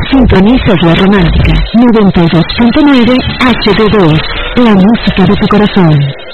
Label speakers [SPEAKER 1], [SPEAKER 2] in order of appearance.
[SPEAKER 1] Sintonizas la romántica 92.9 HD2, la música de tu corazón.